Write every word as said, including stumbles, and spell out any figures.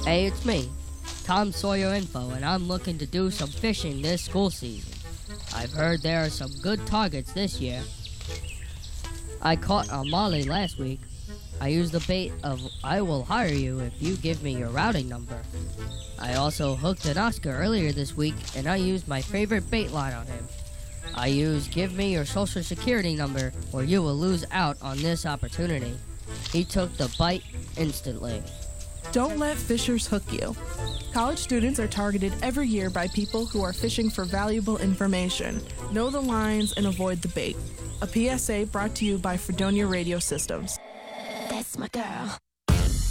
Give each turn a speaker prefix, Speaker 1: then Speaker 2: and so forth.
Speaker 1: Hey, it's me, Tom Sawyer Info, and I'm looking to do some fishing this school season. I've heard there are some good targets this year. I caught a molly last week. I used the bait of I will hire you if you give me your routing number. I also hooked an Oscar earlier this week, and I used my favorite bait line on him. I used give me your social security number or you will lose out on this opportunity. He took the bite instantly.
Speaker 2: Don't let fishers hook you. College students are targeted every year by people who are fishing for valuable information. Know the lines and avoid the bait. A P S A brought to you by Fredonia Radio Systems.
Speaker 3: That's my girl.